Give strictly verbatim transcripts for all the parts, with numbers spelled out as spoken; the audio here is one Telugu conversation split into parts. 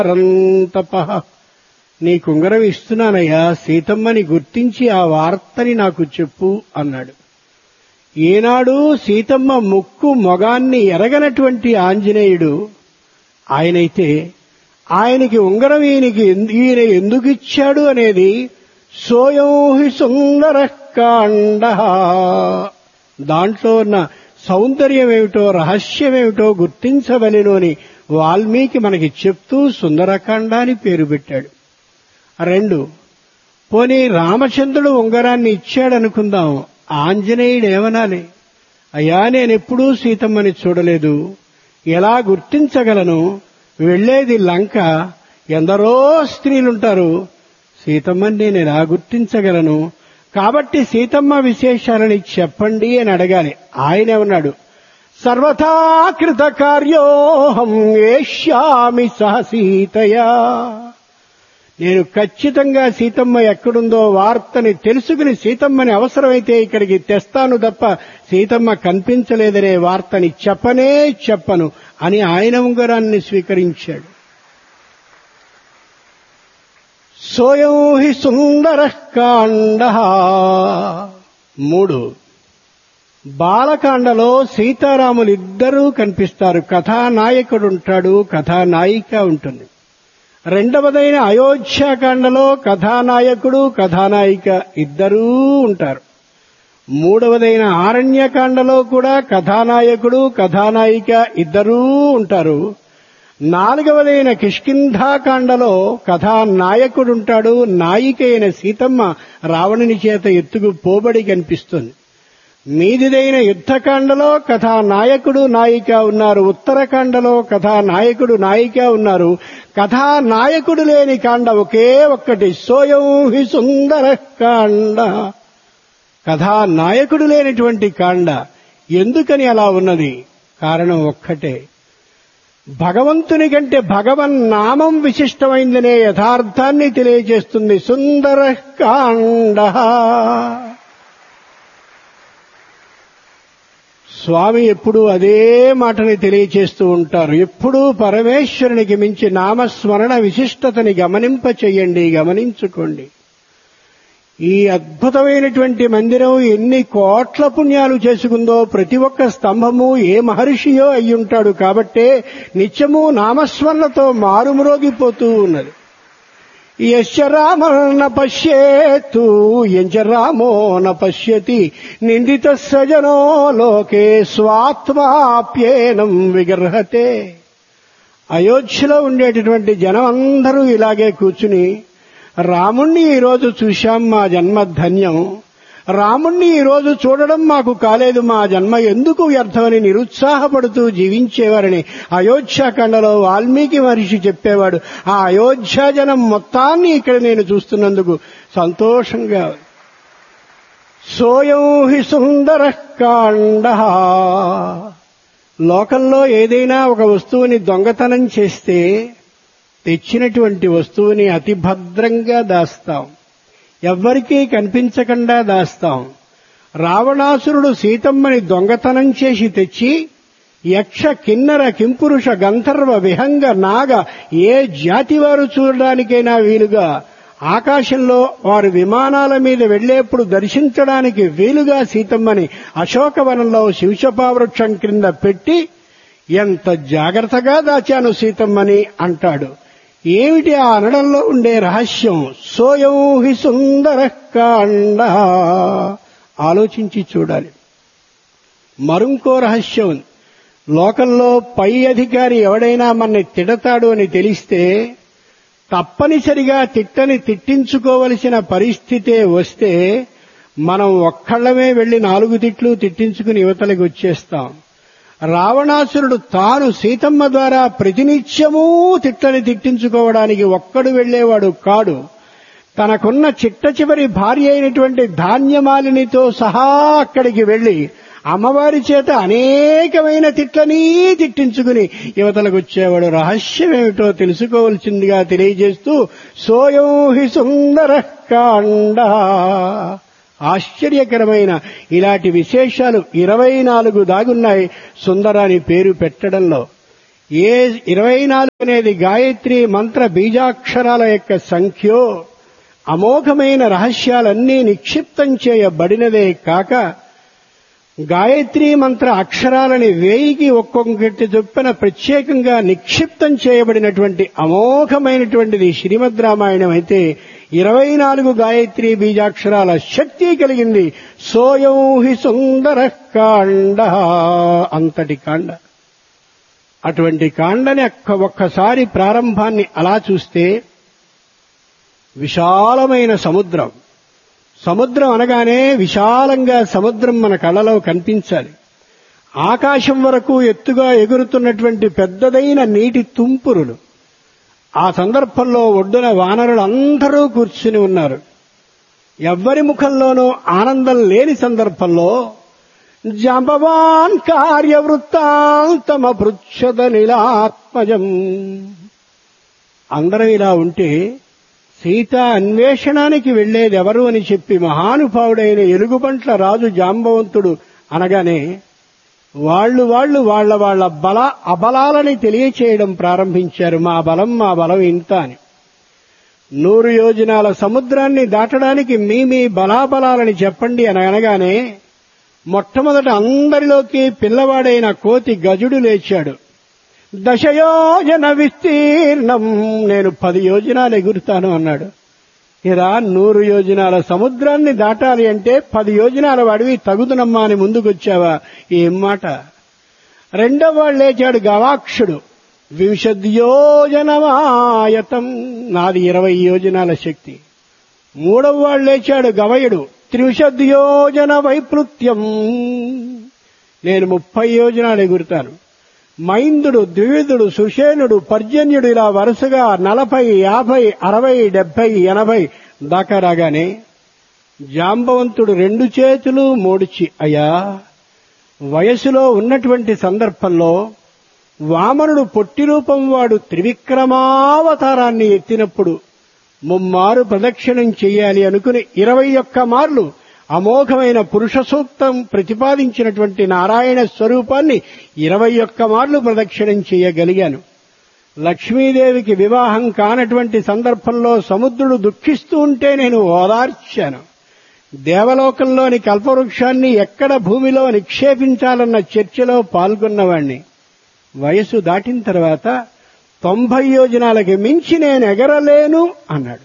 రంతపః. నీ కుంగరం ఇస్తున్నానయ్యా, సీతమ్మని గుర్తించి ఆ వార్తని నాకు చెప్పు అన్నాడు. ఏనాడు సీతమ్మ ముక్కు మొగాన్ని ఎరగనటువంటి ఆంజనేయుడు ఆయనైతే ఆయనకి ఉంగరం ఈయనకి ఈయన ఎందుకు ఇచ్చాడు అనేది సోయం హి సుందర కాండ, దాంట్లో ఉన్న సౌందర్యం ఏమిటో రహస్యమేమిటో గుర్తించవలెను అని వాల్మీకి మనకి చెప్తూ సుందరకాండ అని పేరు పెట్టాడు. రెండు, పోనీ రామచంద్రుడు ఉంగరాన్ని ఇచ్చాడనుకుందాం, ఆంజనేయుడు ఏమనాలి? అయ్యా, నేనెప్పుడూ సీతమ్మని చూడలేదు, ఎలా గుర్తించగలను? వెళ్లేది లంక, ఎందరో స్త్రీలుంటారు, సీతమ్మని నేను ఎలా గుర్తించగలను? కాబట్టి సీతమ్మ విశేషాలని చెప్పండి అని అడగాలి. ఆయనేమన్నాడు? సర్వథా కృత కార్యోహం ఏష్యామి సహ సీతయా. నేను ఖచ్చితంగా సీతమ్మ ఎక్కడుందో వార్తని తెలుసుకుని సీతమ్మని అవసరమైతే ఇక్కడికి తెస్తాను తప్ప సీతమ్మ కనిపించలేదనే వార్తని చెప్పనే చెప్పను అని ఆయన ఉంగరాన్ని స్వీకరించాడు. సోయం హి సుందర కాండ. మూడు, బాలకాండలో సీతారాములిద్దరూ కనిపిస్తారు. కథానాయకుడుంటాడు, కథానాయిక ఉంటుంది. రెండవదైన అయోధ్యాకాండలో కథానాయకుడు కథానాయిక ఇద్దరూ ఉంటారు. మూడవదైన ఆరణ్యకాండలో కూడా కథానాయకుడు కథానాయిక ఇద్దరూ ఉంటారు. నాలుగవదైన కిష్కింధాకాండలో కథానాయకుడుంటాడు, నాయిక అయిన సీతమ్మ రావణుని చేత ఎత్తుకు పోబడి కనిపిస్తుంది. మీదిదైన యుద్ధకాండలో కథానాయకుడు నాయిక ఉన్నారు. ఉత్తరకాండలో కథానాయకుడు నాయిక ఉన్నారు. కథానాయకుడు లేని కాండ ఒకే ఒక్కటి, సోయం హి సుందర కాండ. కథానాయకుడు లేనటువంటి కాండ. ఎందుకని అలా ఉన్నది? కారణం ఒక్కటే, భగవంతుని కంటే భగవన్నామం విశిష్టమైందనే యథార్థాన్ని తెలియజేస్తుంది సుందర కాండ. స్వామి ఎప్పుడూ అదే మాటని తెలియచేస్తూ ఉంటారు. ఎప్పుడూ పరమేశ్వరునికి మించి నామస్మరణ విశిష్టతని గమనింప చెయ్యండి, గమనించుకోండి. ఈ అద్భుతమైనటువంటి మందిరం ఎన్ని కోట్ల పుణ్యాలు చేసుకుందో, ప్రతి ఒక్క స్తంభము ఏ మహర్షియో అయ్యుంటాడు కాబట్టే నిత్యము నామస్మరణతో మారుమ్రోగిపోతూ ఉన్నది. యశ్చ రామ న పశ్యేత్తు యంచ రామో న పశ్యతి నిందిత సజనో లోకే స్వాత్మాప్యేనం విగర్హతే. అయోధ్యలో ఉండేటటువంటి జనం అందరూ ఇలాగే కూర్చుని, రాముణ్ణి ఈరోజు చూశాం, మా జన్మ ధన్యం, రాముణ్ణి ఈరోజు చూడడం మాకు కాలేదు, మా జన్మ ఎందుకు వ్యర్థమని నిరుత్సాహపడుతూ జీవించేవారని అయోధ్యాకాండలో వాల్మీకి మహర్షి చెప్పేవాడు. ఆ అయోధ్య జనం మొత్తాన్ని ఇక్కడ నేను చూస్తున్నందుకు సంతోషంగా. సోయం హి సుందర కాండ. లోకంలో ఏదైనా ఒక వస్తువుని దొంగతనం చేస్తే తెచ్చినటువంటి వస్తువుని అతి భద్రంగా దాస్తాం, ఎవ్వరికీ కనిపించకుండా దాస్తాం. రావణాసురుడు సీతమ్మని దొంగతనం చేసి తెచ్చి యక్ష కిన్నర కింపురుష గంధర్వ విహంగ నాగ ఏ జాతి వారు చూడడానికైనా వీలుగా ఆకాశంలో వారు విమానాల మీద వెళ్లేప్పుడు దర్శించడానికి వీలుగా సీతమ్మని అశోకవనంలో శివశపావృక్షం క్రింద పెట్టి ఎంత జాగ్రత్తగా దాచాను సీతమ్మని అంటాడు. ఏమిటి ఆ అనడంలో ఉండే రహస్యం? సోయం హి సుందర కాండ. ఆలోచించి చూడాలి. మరింకో రహస్యం ఉంది. లోకంలో పై అధికారి ఎవడైనా మనని తిడతాడు అని తెలిస్తే తప్పనిసరిగా తిట్టని తిట్టించుకోవలసిన పరిస్థితే వస్తే మనం ఒక్కళ్ళమే వెళ్లి నాలుగు తిట్లు తిట్టించుకుని యువతలకు వచ్చేస్తాం. రావణాసురుడు తాను సీతమ్మ ద్వారా ప్రతినిత్యమూ తిట్టని తిట్టించుకోవడానికి ఒక్కడు వెళ్లేవాడు కాడు. తనకున్న చిట్ట చివరి భార్య అయినటువంటి ధాన్యమాలినితో సహా అక్కడికి వెళ్లి అమ్మవారి చేత అనేకమైన తిట్లని తిట్టించుకుని యువతలకు వచ్చేవాడు. రహస్యమేమిటో తెలుసుకోవలసిందిగా తెలియజేస్తూ సోయం హి సుందర కాండ. ఆశ్చర్యకరమైన ఇలాంటి విశేషాలు ఇరవై నాలుగు దాగున్నాయి సుందరాని పేరు పెట్టడంలో. ఏ ఇరవై నాలుగు అనేది గాయత్రి మంత్ర బీజాక్షరాల యొక్క సంఖ్యో అమోఘమైన రహస్యాలన్నీ నిక్షిప్తం చేయబడినదే కాక గాయత్రీ మంత్ర అక్షరాలని వేయికి ఒక్కొక్కటి చొప్పున ప్రత్యేకంగా నిక్షిప్తం చేయబడినటువంటి అమోఘమైనటువంటిది శ్రీమద్ రామాయణం అయితే ఇరవై నాలుగు గాయత్రీ బీజాక్షరాల శక్తి కలిగింది. సోయం హి సుందర కాండ, అంతటి కాండ. అటువంటి కాండని ఒక్కసారి ప్రారంభాన్ని అలా చూస్తే విశాలమైన సముద్రం. సముద్రం అనగానే విశాలంగా సముద్రం మన కళ్ళలో కనిపించాలి. ఆకాశం వరకు ఎత్తుగా ఎగురుతున్నటువంటి పెద్దదైన నీటి తుంపురులు. ఆ సందర్భంలో ఒడ్డున వానరులు అందరూ కూర్చుని ఉన్నారు. ఎవ్వరి ముఖంలోనూ ఆనందం లేని సందర్భంలో జాంబవాన్ కార్యవృత్తాంతమపృచ్ఛద నీలాత్మజం. అందరూ ఇలా ఉంటే సీత అన్వేషణానికి వెళ్లేదెవరు అని చెప్పి మహానుభావుడైన ఎలుగుబంట్ల రాజు జాంబవంతుడు అనగానే వాళ్లు వాళ్లు వాళ్ల వాళ్ల బల అబలాలని తెలియచేయడం ప్రారంభించారు. మా బలం మా బలం ఇంత అని. నూరు యోజనాల సముద్రాన్ని దాటడానికి మీ మీ బలాబలాలని చెప్పండి అని అనగానే మొట్టమొదట అందరిలోకి పిల్లవాడైన కోతి గజుడు లేచాడు. దశయోజన విస్తీర్ణం, నేను పది యోజనాలు ఎగురుతాను అన్నాడు. ఇలా నూరు యోజనాల సముద్రాన్ని దాటాలి అంటే పది యోజనాల వాడివి తగుదునమ్మా అని ముందుకొచ్చావా? ఏం మాట. రెండవ వాడు లేచాడు గవాక్షుడు. వింశద్యోజనమాయతం, నాది ఇరవై యోజనాల శక్తి. మూడవ వాడు లేచాడు గవయుడు. త్రిశద్యోజన వైప్లుత్యం, నేను ముప్పై యోజనాలు ఎగురుతాను. మైందుడు, ద్వివిధుడు, సుషేనుడు, పర్జన్యుడు ఇలా వరుసగా నలభై యాభై అరవై డెబ్బై ఎనభై దాకా రాగానే జాంబవంతుడు రెండు చేతులు మోడిచి, అయ్యా వయసులో ఉన్నటువంటి సందర్భంలో వామనుడు పొట్టి రూపం వాడు త్రివిక్రమావతారాన్ని ఎత్తినప్పుడు ముమ్మారు ప్రదక్షిణం చెయ్యాలి అనుకుని ఇరవై ఒక్క మార్లు అమోఘమైన పురుష సూక్తం ప్రతిపాదించినటువంటి నారాయణ స్వరూపాన్ని ఇరవై ఒక్క మార్లు ప్రదక్షిణం చేయగలిగాను. లక్ష్మీదేవికి వివాహం కానటువంటి సందర్భంలో సముద్రుడు దుఃఖిస్తూ ఉంటే నేను ఓదార్చాను. దేవలోకంలోని కల్పవృక్షాన్ని ఎక్కడ భూమిలో నిక్షేపించాలన్న చర్చలో పాల్గొన్నవాణ్ణి. వయసు దాటిన తర్వాత తొంభై యోజనాలకి మించి నేను ఎగరలేను అన్నాడు.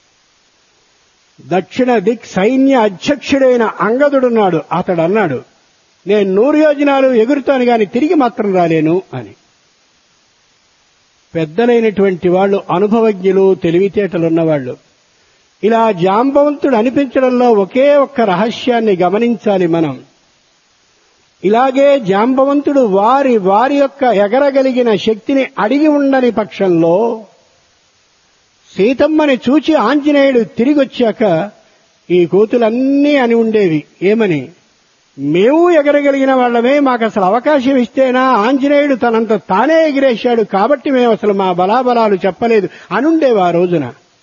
దక్షిణ దిక్ సైన్య అధ్యక్షుడైన అంగదుడున్నాడు. అతడు అన్నాడు, నేను నూరు యోజనాలు ఎగురుతాను గాని తిరిగి మాత్రం రాలేను అని. పెద్దలైనటువంటి వాళ్ళు, అనుభవజ్ఞులు, తెలివితేటలున్నవాళ్లు. ఇలా జాంబవంతుడు అనిపించడంలో ఒకే ఒక్క రహస్యాన్ని గమనించాలి మనం. ఇలాగే జాంబవంతుడు వారి వారి యొక్క ఎగరగలిగిన శక్తిని అడిగి ఉండని పక్షంలో సీతమ్మని చూచి ఆంజనేయుడు తిరిగొచ్చాక ఈ కోతులన్నీ అని ఉండేవి. ఏమని? మేము ఎగరగలిగిన వాళ్ళమే, మాకు అసలు అవకాశం ఇస్తేనా ఆంజనేయుడు తనంత తానే ఎగిరేశాడు కాబట్టి మేము అసలు మా బలాబలాలు చెప్పలేదు అనుండేవి ఆ రోజున.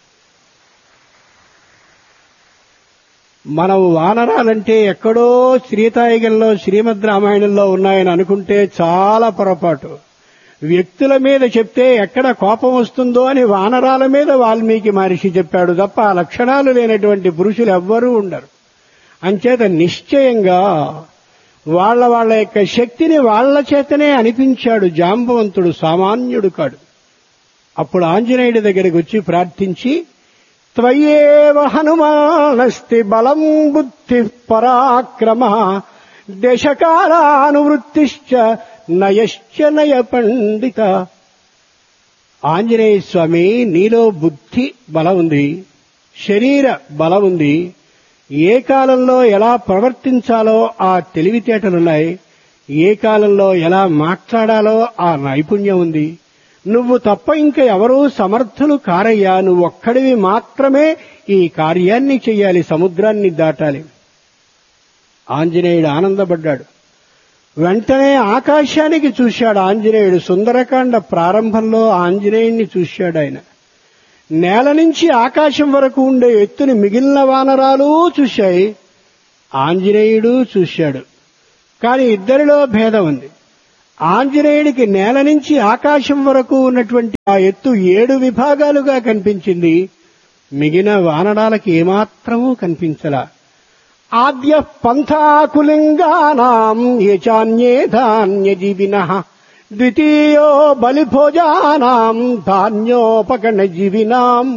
మనం వానరాలంటే ఎక్కడో శ్రీతాయిగంలో శ్రీమద్ రామాయణంలో ఉన్నాయని అనుకుంటే చాలా పొరపాటు. వ్యక్తుల మీద చెప్తే ఎక్కడ కోపం వస్తుందో అని వానరాల మీద వాల్మీకి మహర్షి చెప్పాడు తప్ప ఆ లక్షణాలు లేనటువంటి పురుషులు ఎవ్వరూ ఉండరు. అంచేత నిశ్చయంగా వాళ్ల వాళ్ల యొక్క శక్తిని వాళ్ల చేతనే అనిపించాడు జాంబవంతుడు, సామాన్యుడు కాడు. అప్పుడు ఆంజనేయుడి దగ్గరికి వచ్చి ప్రార్థించి, త్వయేవ హనుమానస్తి బలం బుద్ధి పరాక్రమ దేశకాలానువృత్తిశ్చ నయశ్చ నయ పండిత. ఆంజనేయ స్వామి, నీలో బుద్ధి బలం ఉంది, శరీర బలం ఉంది, ఏ కాలంలో ఎలా ప్రవర్తించాలో ఆ తెలివితేటలున్నాయి, ఏ కాలంలో ఎలా మాట్లాడాలో ఆ నైపుణ్యం ఉంది. నువ్వు తప్ప ఇంకా ఎవరూ సమర్థులు కారయ్యా, నువ్వొక్కడివి మాత్రమే ఈ కార్యాన్ని చెయ్యాలి, సముద్రాన్ని దాటాలి. ఆంజనేయుడు ఆనందపడ్డాడు. వెంటనే ఆకాశానికి చూశాడు ఆంజనేయుడు. సుందరకాండ ప్రారంభంలో ఆంజనేయుణ్ణి చూశాడు ఆయన. నేల నుంచి ఆకాశం వరకు ఉండే ఎత్తుని మిగిలిన వానరాలు చూశాయి, ఆంజనేయుడు చూశాడు. కానీ ఇద్దరిలో భేదం ఉంది. ఆంజనేయుడికి నేల నుంచి ఆకాశం వరకు ఉన్నటువంటి ఆ ఎత్తు ఏడు విభాగాలుగా కనిపించింది. మిగిలిన వానరాలకి ఏమాత్రమూ కనిపించలా. ఆద్య పంథాకులింగానాం యచాన్యే ధాన్యజీవినః ద్వితీయో బలిభోజానాం ధాన్యోపగణజీవినాం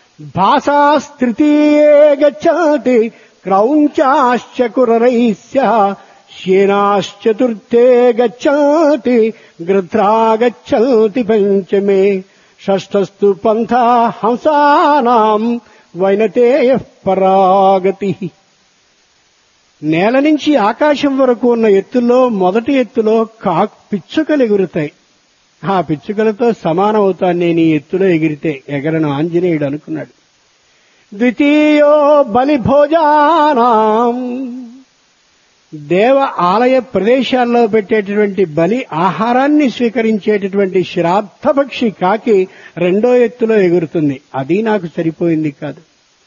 భాసాస్తృతీయే గచ్చతి క్రౌంచాశ్చ కురరైస్య శ్యేనాశ్చతుర్థే గచ్చతి గృధ్రా గచ్చతి పంచమే షష్ఠస్తు పంథా హంసానాం వైనతేయః పరాగతి. నేల నుంచి ఆకాశం వరకు ఉన్న ఎత్తుల్లో మొదటి ఎత్తులో కా పిచ్చుకలు ఎగురుతాయి. ఆ పిచ్చుకలతో సమానమవుతాను నేను ఈ ఎత్తులో ఎగిరితే, ఎగరను ఆంజనేయుడు అనుకున్నాడు. ద్వితీయో బలిభోజానాం, దేవ ఆలయ ప్రదేశాల్లో పెట్టేటటువంటి బలి ఆహారాన్ని స్వీకరించేటటువంటి శ్రాద్ధపక్షి కాకి రెండో ఎత్తులో ఎగురుతుంది. అది నాకు సరిపోయింది కాదు.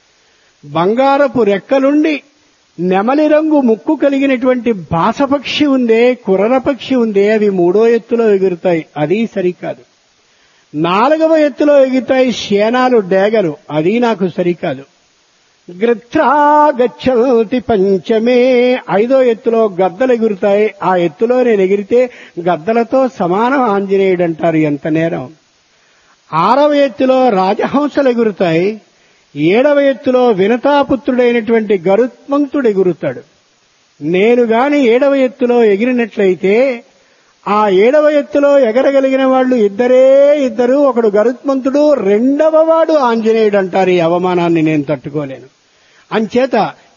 బంగారపు రెక్కలుండి నెమలి రంగు ముక్కు కలిగినటువంటి బాసపక్షి ఉందే, కుర్ర పక్షి ఉందే, అవి మూడో ఎత్తులో ఎగురుతాయి. అది సరికాదు. నాలుగవ ఎత్తులో ఎగురుతాయి శేనాలు, డేగలు. అది నాకు సరికాదు. గృధ్రా గచ్చతి పంచమే, ఐదో ఎత్తులో గద్దలు ఎగురుతాయి. ఆ ఎత్తులో నేను ఎగిరితే గద్దలతో సమానం ఆంజనేయుడు అంటారు. ఎంత నేరం. ఆరవ ఎత్తులో రాజహంసలు ఎగురుతాయి. ఏడవ ఎత్తులో వినతాపుత్రుడైనటువంటి గరుత్మంతుడు ఎగురుతాడు. నేను గాని ఏడవ ఎత్తులో ఎగిరినట్లయితే ఆ ఏడవ ఎత్తులో ఎగరగలిగిన వాళ్ళు ఇద్దరే ఇద్దరు, ఒకడు గరుత్మంతుడు, రెండవ వాడు ఆంజనేయుడు అంటారు. ఈ అవమానాన్ని నేను తట్టుకోలేను. అంచేత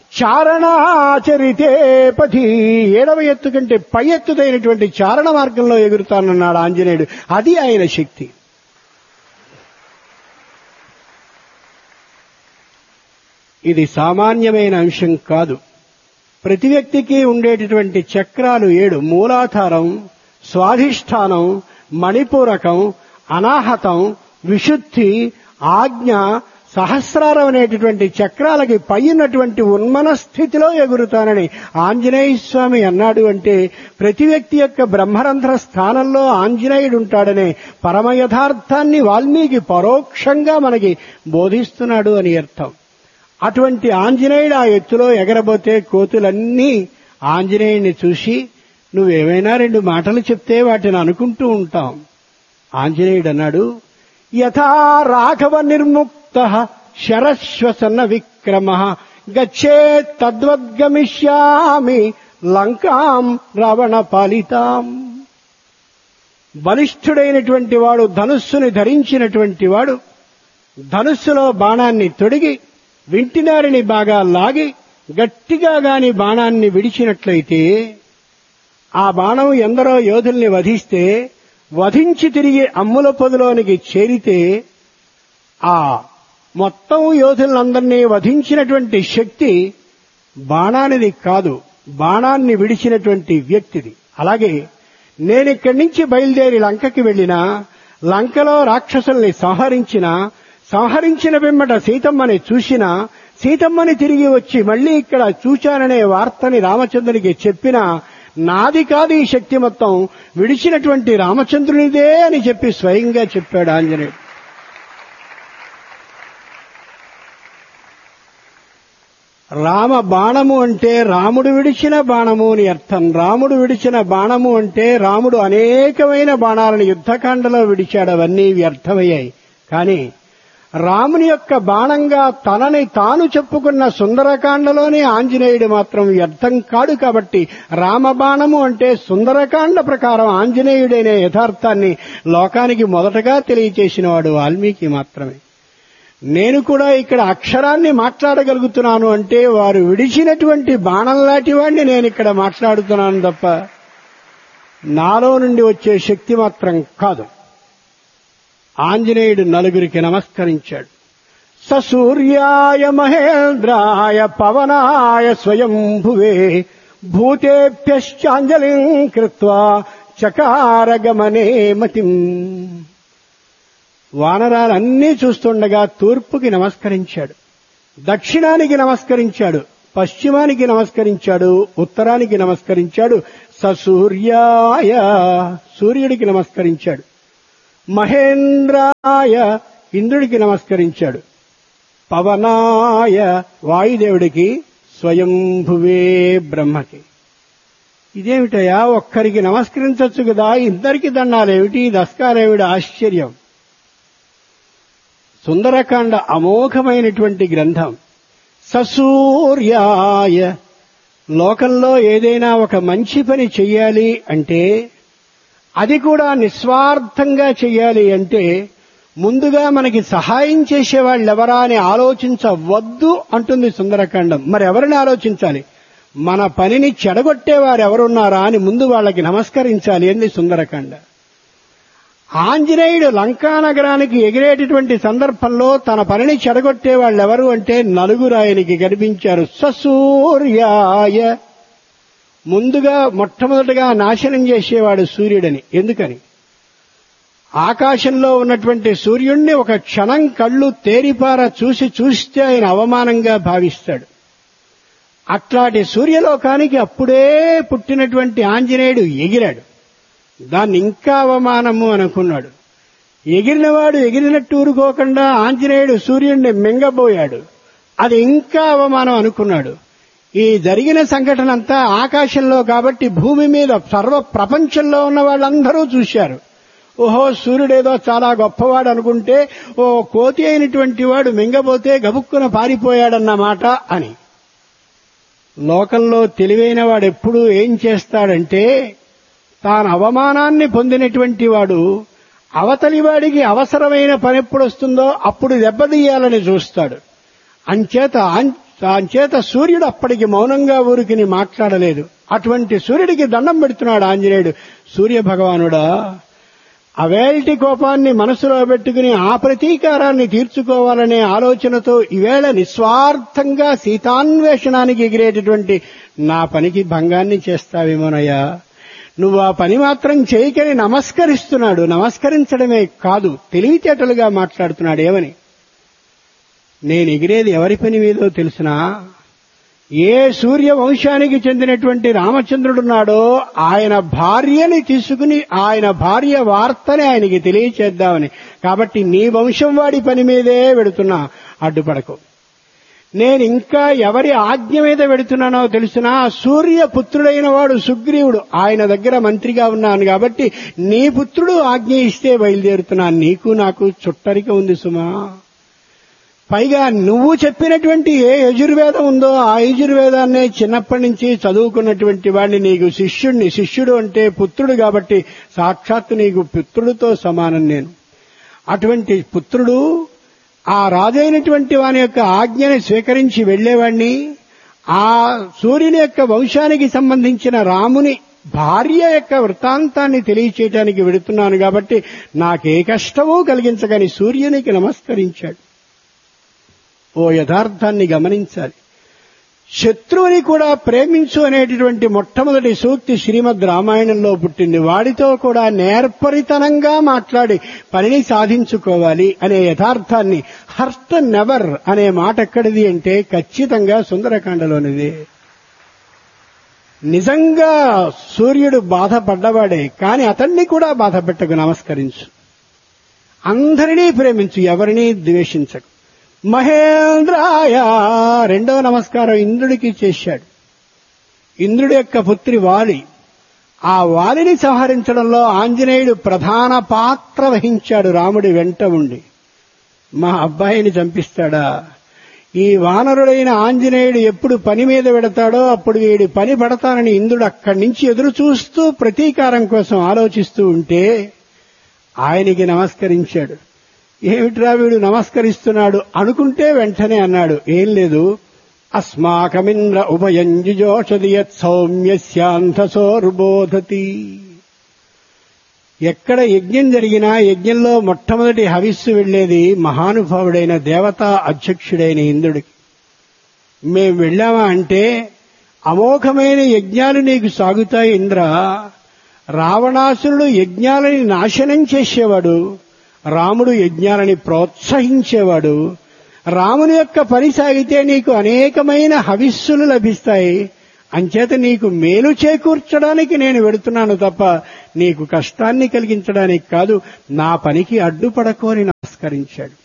చారణాచరితే పథి, ఏడవ ఎత్తు కంటే పై ఎత్తుదైనటువంటి చారణ మార్గంలో ఎగురుతానన్నాడు ఆంజనేయుడు. అది ఆయన శక్తి. ఇది సామాన్యమైన అంశం కాదు. ప్రతి వ్యక్తికి ఉండేటటువంటి చక్రాలు ఏడు: మూలాధారం, స్వాధిష్టానం, మణిపూరకం, అనాహతం, విశుద్ధి, ఆజ్ఞ, సహస్రారం అనేటటువంటి చక్రాలకి పైనటువంటి ఉన్మన స్థితిలో ఎగురుతానని ఆంజనేయ స్వామి అన్నాడు. అంటే ప్రతి వ్యక్తి యొక్క బ్రహ్మరంధ్ర స్థానంలో ఆంజనేయుడు ఉంటాడనే పరమ యథార్థాన్ని వాల్మీకి పరోక్షంగా మనకి బోధిస్తున్నాడు అని అర్థం. అటువంటి ఆంజనేయుడు ఆ ఎత్తులో ఎగరబోతే కోతులన్నీ ఆంజనేయుడిని చూసి నువ్వేమైనా రెండు మాటలు చెప్తే వాటిని అనుకుంటూ ఉంటాం. ఆంజనేయుడు అన్నాడు, యథా రాఘవ నిర్ముక్త శరశ్వసన విక్రమ గచ్చేత్ తద్వద్గమిష్యామి లంకాం రావణ పాలితాం. బలిష్ఠుడైనటువంటి వాడు, ధనుస్సుని ధరించినటువంటి వాడు ధనుస్సులో బాణాన్ని తొడిగి వింటినారిని బాగా లాగి గట్టిగా గాని బాణాన్ని విడిచినట్లయితే ఆ బాణం ఎందరో యోధుల్ని వధిస్తే వధించి తిరిగి అమ్ముల పొదిలోనికి చేరితే ఆ మొత్తం యోధులందరినీ వధించినటువంటి శక్తి బాణానిది కాదు, బాణాన్ని విడిచినటువంటి వ్యక్తిది. అలాగే నేనిక్కడి నుంచి బయలుదేరి లంకకి వెళ్లినా, లంకలో రాక్షసుల్ని సంహరించిన సంహరించిన పిమ్మట సీతమ్మని చూసినా, సీతమ్మని తిరిగి వచ్చి మళ్లీ ఇక్కడ చూచాననే వార్తని రామచంద్రునికి చెప్పినా నాది కాదు ఈ శక్తి, మొత్తం విడిచినటువంటి రామచంద్రునిదే అని చెప్పి స్వయంగా చెప్పాడు ఆంజనేయుడు. రామ బాణము అంటే రాముడు విడిచిన బాణము అని అర్థం. రాముడు విడిచిన బాణము అంటే రాముడు అనేకమైన బాణాలను యుద్ధకాండలో విడిచాడు, అవన్నీ వ్యర్థమయ్యాయి. కానీ రాముని యొక్క బాణంగా తనని తాను చెప్పుకున్న సుందరకాండలోనే ఆంజనేయుడు మాత్రం వ్యర్థం కాడు. కాబట్టి రామబాణము అంటే సుందరకాండ ప్రకారం ఆంజనేయుడైన యథార్థాన్ని లోకానికి మొదటగా తెలియచేసిన వాడు వాల్మీకి మాత్రమే. నేను కూడా ఇక్కడ అక్షరాన్ని మాట్లాడగలుగుతున్నాను అంటే వారు విడిచినటువంటి బాణం లాంటి వాడిని నేను ఇక్కడ మాట్లాడుతున్నాను తప్ప నాలో నుండి వచ్చే శక్తి మాత్రం కాదు. ఆంజనేయుడు నలుగురికి నమస్కరించాడు. సూర్యాయ మహేంద్రాయ పవనాయ స్వయంభువే భూతేభ్యశ్చాంజలిం కృత్వా చకార గమనే మతిం. వానరాలన్నీ చూస్తుండగా తూర్పుకి నమస్కరించాడు, దక్షిణానికి నమస్కరించాడు, పశ్చిమానికి నమస్కరించాడు, ఉత్తరానికి నమస్కరించాడు, సూర్యాయ సూర్యుడికి నమస్కరించాడు. మహేంద్రాయ ఇంద్రుడికి నమస్కరించాడు. పవనాయ వాయుదేవుడికి, స్వయంభువే బ్రహ్మకి. ఇదేమిటయా, ఒక్కరికి నమస్కరించవచ్చు కదా, ఇద్దరికి దండాలేమిటి, దస్కారేమిటి ఆశ్చర్యం. సుందరకాండ అమోఘమైనటువంటి గ్రంథం. సూర్యాయ లోకంలో ఏదైనా ఒక మంచి పని చెయ్యాలి అంటే, అది కూడా నిస్వార్థంగా చెయ్యాలి అంటే, ముందుగా మనకి సహాయం చేసేవాళ్ళెవరా అని ఆలోచించవద్దు అంటుంది సుందరకాండం. మరి ఎవరిని ఆలోచించాలి? మన పనిని చెడగొట్టేవారు ఎవరున్నారా అని ముందు వాళ్ళకి నమస్కరించాలి అంది సుందరకాండ. ఆంజనేయుడు లంకానగరానికి ఎగిరేటటువంటి సందర్భంలో తన పనిని చెడగొట్టే వాళ్ళెవరు అంటే నలుగురు ఆయనకి కనిపించారు. సూర్యాయ ముందుగా మొట్టమొదటిగా నాశనం చేసేవాడు సూర్యుడని. ఎందుకని? ఆకాశంలో ఉన్నటువంటి సూర్యుణ్ణి ఒక క్షణం కళ్ళు తేరిపార చూసి చూస్తే ఆయన అవమానంగా భావిస్తాడు. అట్లాంటి సూర్యలోకానికి అప్పుడే పుట్టినటువంటి ఆంజనేయుడు ఎగిరాడు. దాన్ని ఇంకా అవమానము అనుకున్నాడు. ఎగిరినవాడు ఎగిరినట్టు ఊరుకోకుండా ఆంజనేయుడు సూర్యుడిని మింగబోయాడు. అది ఇంకా అవమానం అనుకున్నాడు. ఈ జరిగిన సంఘటన అంతా ఆకాశంలో కాబట్టి భూమి మీద సర్వ ప్రపంచంలో ఉన్న వాళ్ళందరూ చూశారు. ఓహో, సూర్యుడేదో చాలా గొప్పవాడు అనుకుంటే ఓ కోతి అయినటువంటి వాడు మింగబోతే గబుక్కున పారిపోయాడన్నమాట అని. లోకంలో తెలివైన వాడు ఎప్పుడూ ఏం చేస్తాడంటే, తాను అవమానాన్ని పొందినటువంటి వాడు అవతలివాడికి అవసరమైన పని ఎప్పుడు వస్తుందో అప్పుడు దెబ్బతీయాలని చూస్తాడు. అంచేత అంచేత సూర్యుడు అప్పటికి మౌనంగా ఊరికిని మాట్లాడలేదు. అటువంటి సూర్యుడికి దండం పెడుతున్నాడు ఆంజనేయుడు. సూర్య భగవానుడా, అవేల్టి కోపాన్ని మనసులో పెట్టుకుని ఆ ప్రతీకారాన్ని తీర్చుకోవాలనే ఆలోచనతో ఈవేళ నిస్వార్థంగా సీతాన్వేషణానికి ఎగిరేటటువంటి నా పనికి భంగాన్ని చేస్తావేమోనయ్యా. నువ్వు ఆ పని మాత్రం చేయకని నమస్కరిస్తున్నాడు. నమస్కరించడమే కాదు, తెలివితేటలుగా మాట్లాడుతున్నాడు. ఏమని? నేను ఎగిరేది ఎవరి పని మీదో తెలుసునా? ఏ సూర్య వంశానికి చెందినటువంటి రామచంద్రుడున్నాడో ఆయన భార్యని తీసుకుని ఆయన భార్య వార్తని ఆయనకి తెలియచేద్దామని. కాబట్టి నీ వంశం వాడి పని మీదే వెడుతున్నా, అడ్డుపడకు. నేను ఇంకా ఎవరి ఆజ్ఞ మీద వెడుతున్నానో తెలుసునా? సూర్యపుత్రుడైన వాడు సుగ్రీవుడు, ఆయన దగ్గర మంత్రిగా ఉన్నాను కాబట్టి నీ పుత్రుడు ఆజ్ఞ ఇస్తే బయలుదేరుతున్నాను. నీకు నాకు చుట్టరిక ఉంది సుమా. పైగా నువ్వు చెప్పినటువంటి ఏ యజుర్వేదం ఉందో ఆ యజుర్వేదాన్నే చిన్నప్పటి నుంచి చదువుకున్నటువంటి వాడిని నీకు శిష్యుడిని. శిష్యుడు అంటే పుత్రుడు కాబట్టి సాక్షాత్తు నీకు పుత్రుడితో సమానం నేను. అటువంటి పుత్రుడు ఆ రాజైనటువంటి వాని యొక్క ఆజ్ఞని స్వీకరించి వెళ్లేవాణ్ణి. ఆ సూర్యుని యొక్క వంశానికి సంబంధించిన రాముని భార్య యొక్క వృత్తాంతాన్ని తెలియచేయటానికి వెడుతున్నాను కాబట్టి నాకే కష్టమూ కలిగించగని సూర్యునికి నమస్కరించాడు. ఓ యథార్థాన్ని గమనించాలి. శత్రువుని కూడా ప్రేమించు అనేటటువంటి మొట్టమొదటి సూక్తి శ్రీమద్ రామాయణంలో పుట్టింది. వాడితో కూడా నేర్పరితనంగా మాట్లాడి పనిని సాధించుకోవాలి అనే యథార్థాన్ని హర్ట్ నెవర్ అనే మాట ఎక్కడిది అంటే ఖచ్చితంగా సుందరకాండలోనిది. నిజంగా సూర్యుడు బాధపడ్డవాడే, కానీ అతన్ని కూడా బాధ పెట్టకు, నమస్కరించు. అందరినీ ప్రేమించు, ఎవరినీ ద్వేషించకు. మహేంద్రాయ రెండవ నమస్కారం ఇంద్రుడికి చేశాడు. ఇంద్రుడి యొక్క పుత్రి వాలి. ఆ వాలిని సంహరించడంలో ఆంజనేయుడు ప్రధాన పాత్ర వహించాడు. రాముడి వెంట ఉండి మా అబ్బాయిని చంపిస్తాడా? ఈ వానరుడైన ఆంజనేయుడు ఎప్పుడు పని మీద పెడతాడో అప్పుడు వీడి పని పడతానని ఇంద్రుడు అక్కడి నుంచి ఎదురు చూస్తూ ప్రతీకారం కోసం ఆలోచిస్తూ ఉంటే ఆయనకి నమస్కరించాడు. ఏమిట్రా వీడు నమస్కరిస్తున్నాడు అనుకుంటే వెంటనే అన్నాడు, ఏం లేదు, అస్మాకమింద్ర ఉభయంజుజోషది యత్ సౌమ్యస్యాంధసోర్బోధతి. ఎక్కడ యజ్ఞం జరిగినా యజ్ఞంలో మొట్టమొదటి హవిస్సు వెళ్లేది మహానుభావుడైన దేవతా అధ్యక్షుడైన ఇంద్రుడికి. మేం వెళ్ళామా అంటే అమోఘమైన యజ్ఞాలు నీకు సాగుతాయి ఇంద్ర. రావణాసురుడు యజ్ఞాలని నాశనం చేసేవాడు, రాముడు యజ్ఞాలని ప్రోత్సహించేవాడు. రాముని యొక్క పని సాగితే నీకు అనేకమైన హవిస్సులు లభిస్తాయి. అంచేత నీకు మేలు చేకూర్చడానికి నేను వెడుతున్నాను తప్ప నీకు కష్టాన్ని కలిగించడానికి కాదు. నా పనికి అడ్డుపడకు అని నమస్కరించాడు.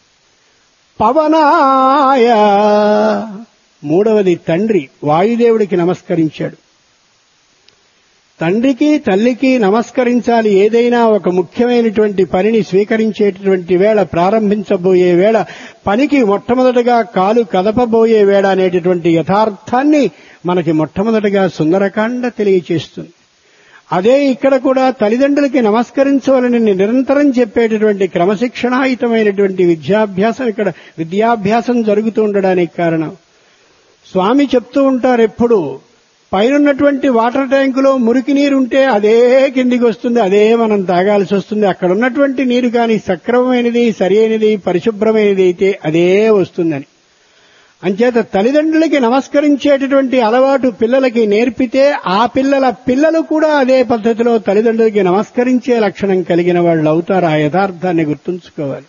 పవనాయ మూడవది తండ్రి వాయుదేవుడికి నమస్కరించాడు. తండ్రికి తల్లికి నమస్కరించాలి. ఏదైనా ఒక ముఖ్యమైనటువంటి పనిని స్వీకరించేటటువంటి వేళ, ప్రారంభించబోయే వేళ, పనికి మొట్టమొదటగా కాలు కదపబోయే వేళ అనేటటువంటి యథార్థాన్ని మనకి మొట్టమొదటగా సుందరకాండ తెలియచేస్తుంది. అదే ఇక్కడ కూడా తల్లిదండ్రులకి నమస్కరించవాలని నిరంతరం చెప్పేటటువంటి క్రమశిక్షణాయుతమైనటువంటి విద్యాభ్యాసం ఇక్కడ విద్యాభ్యాసం జరుగుతూ ఉండడానికి కారణం. స్వామి చెప్తూ ఉంటారు ఎప్పుడు, పైనున్నటువంటి వాటర్ ట్యాంకులో మురికి నీరుంటే అదే కిందికి వస్తుంది, అదే మనం తాగాల్సి వస్తుంది. అక్కడ ఉన్నటువంటి నీరు కానీ సక్రమమైనది, సరి అయినది, పరిశుభ్రమైనది అయితే అదే వస్తుందని. అంచేత తల్లిదండ్రులకి నమస్కరించేటటువంటి అలవాటు పిల్లలకి నేర్పితే ఆ పిల్లల పిల్లలు కూడా అదే పద్ధతిలో తల్లిదండ్రులకి నమస్కరించే లక్షణం కలిగిన వాళ్ళు అవుతారు. ఆ యథార్థాన్ని గుర్తుంచుకోవాలి.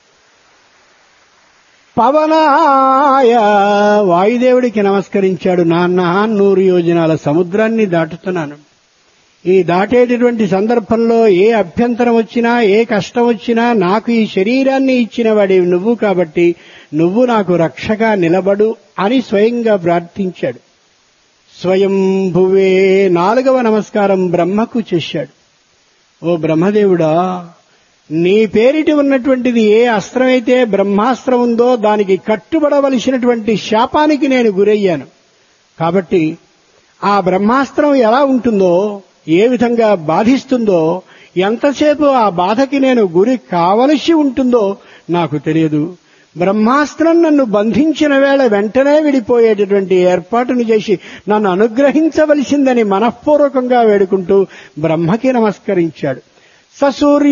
పవనాయ వాయుదేవుడికి నమస్కరించాడు. నాన్న, నూరు యోజనాల సముద్రాన్ని దాటుతున్నాను. ఈ దాటేటటువంటి సందర్భంలో ఏ అభ్యంతరం వచ్చినా, ఏ కష్టం వచ్చినా నాకు ఈ శరీరాన్ని ఇచ్చిన వాడివి నువ్వు కాబట్టి నువ్వు నాకు రక్షగా నిలబడు అని స్వయంగా ప్రార్థించాడు. స్వయంభువే నాలుగవ నమస్కారం బ్రహ్మకు చేశాడు. ఓ బ్రహ్మదేవుడా, నీ పేరిటి ఉన్నటువంటిది ఏ అస్త్రమైతే బ్రహ్మాస్త్రం ఉందో దానికి కట్టుబడవలసినటువంటి శాపానికి నేను గురయ్యాను. కాబట్టి ఆ బ్రహ్మాస్త్రం ఎలా ఉంటుందో, ఏ విధంగా బాధిస్తుందో, ఎంతసేపు ఆ బాధకి నేను గురి కావలసి ఉంటుందో నాకు తెలియదు. బ్రహ్మాస్త్రం నన్ను బంధించిన వేళ వెంటనే విడిపోయేటటువంటి ఏర్పాటును చేసి నన్ను అనుగ్రహించవలసిందని మనఃపూర్వకంగా వేడుకుంటూ బ్రహ్మకి నమస్కరించాడు. ససూర్య